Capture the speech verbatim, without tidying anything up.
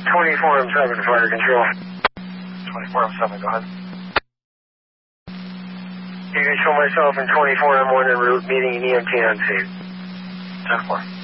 twenty-four M seven, fire control. twenty-four M seven, go ahead. You can show myself in twenty-four M one en route, meeting an E M T on scene. ten four.